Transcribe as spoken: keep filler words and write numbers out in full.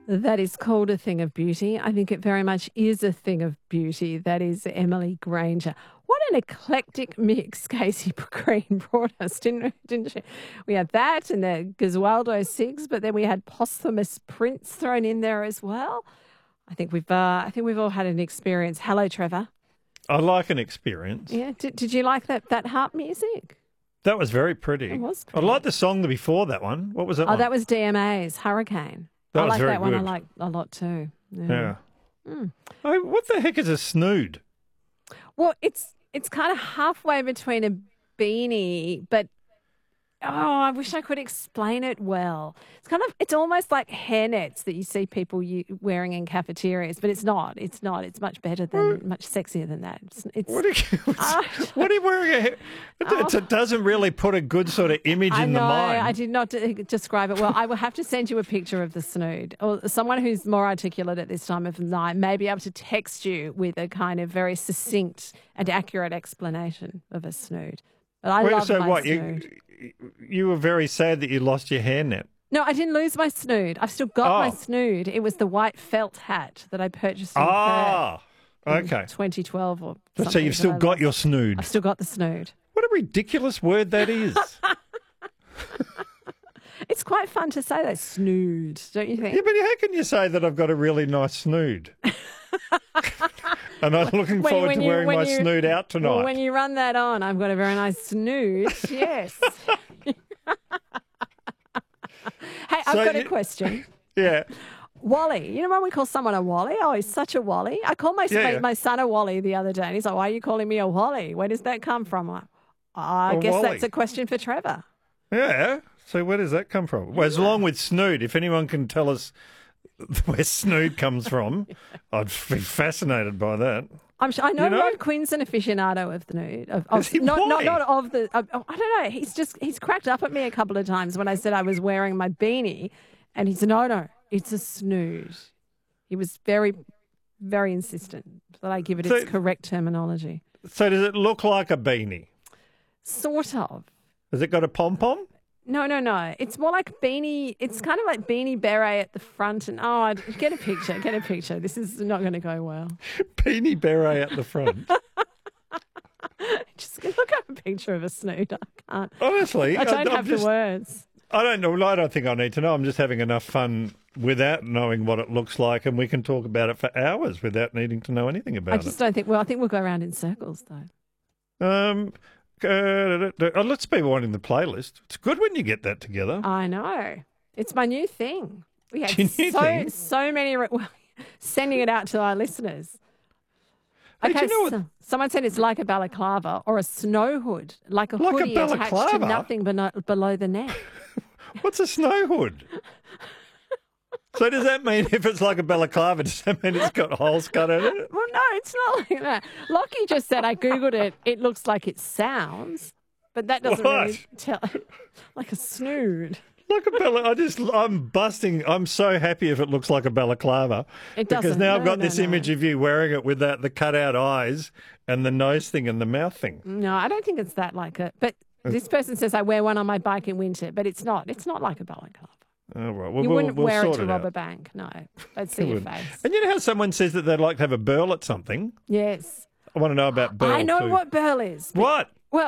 That is called a thing of beauty. I think it very much is a thing of beauty. That is Emily Granger. What an eclectic mix Casey Green brought us, didn't, didn't she? We had that and the Gesualdo Sigs, but then we had posthumous Prince thrown in there as well. I think we've uh, I think we've all had an experience. Hello, Trevor. I like an experience. Yeah. Did, did you like that, that harp music? That was very pretty. It was pretty. I liked the song before that one. What was that Oh, one? that was D M A's Hurricane. That I was like very that one. good. I like a lot too. Yeah. Yeah. Mm. Oh, what the heck is a snood? Well, it's it's kind of halfway between a beanie, but oh, I wish I could explain it well. It's kind of it's almost like hairnets that you see people u- wearing in cafeterias, but it's not. It's not. It's much better than much sexier than that. It's, it's What are you, uh, what are you wearing? A, it, Oh. it doesn't really put a good sort of image I in know, the mind. I did not de- describe it well. I will have to send you a picture of the snood. Or someone who's more articulate at this time of the night may be able to text you with a kind of very succinct and accurate explanation of a snood. But I Wait, love so my what? snood. You, you were very sad that you lost your hairnet. No, I didn't lose my snood. I've still got my Oh. snood. It was the white felt hat that I purchased in Ah, Perth in okay. twenty twelve or So something. you've that still I got lost. your snood. I've still got the snood. What a ridiculous word that is. It's quite fun to say that, snood, don't you think? Yeah, but how can you say that I've got a really nice snood? And I'm looking When- forward when to you- wearing when my you- snood out tonight. Well, when you run that on, I've got a very nice snood. Yes. Hey, I've So got you- a question. Yeah. Wally, you know when we call someone a Wally? Oh, he's such a Wally. I called my, Yeah, my, yeah. my son a Wally the other day, and he's like, why are you calling me a Wally? Where does that come from? I, I A guess Wally. that's a question for Trevor. Yeah. So where does that come from? Well, as long with snood, if anyone can tell us where snood comes from, I'd be fascinated by that. I'm sure, I know, You know? Rod Quinn's an aficionado of the nude. Of, of, Is he? not, not, Why? not of the, of, I don't know. He's just, he's cracked up at me a couple of times when I said I was wearing my beanie, and he said, no, no, it's a snood. He was very, very insistent that I give it So- its correct terminology. So does it look like a beanie? Sort of. Has it got a pom-pom? No, no, no. It's more like beanie. It's kind of like beanie beret at the front. And oh, I'd- get a picture. Get a picture. This is not going to go well. Beanie beret at the front. Just look up a picture of a snood. I can't. Honestly, I don't I'm have just, the words. I don't know. I don't think I need to know. I'm just having enough fun without knowing what it looks like, and we can talk about it for hours without needing to know anything about I just don't think. Well, I think we'll go around in circles though. it. Um, uh, uh, let's be winding the playlist. It's good when you get that together. I know. It's my new thing. We had Your new so thing? so many. Re- well, sending it out to our listeners. Hey, do Okay, you know what- so, someone said it's like a balaclava or a snow hood, like a Like a hoodie attached to balaclava? nothing beno- below the neck. What's a snow hood? So does that mean if it's like a balaclava, does that mean it's got holes cut in it? Well, no, it's not like that. Lockie just said, I Googled it, it looks like it sounds, but that doesn't What? really tell. Like a snood. Like a bala, I just, I'm busting. I'm so happy if it looks like a balaclava. It Because doesn't. now No, I've got no, this no. image of you wearing it with that the cut out eyes and the nose thing and the mouth thing. No, I don't think it's that like it. But this person says I wear one on my bike in winter, but it's not. It's not like a balaclava. Oh, right. Well, You we'll, wouldn't we'll wear it sort to it rob out. a bank. No, I'd see your Wouldn't. face. And you know how someone says that they'd like to have a burl at something? Yes. I want to know about burl I know too. what burl is. but What?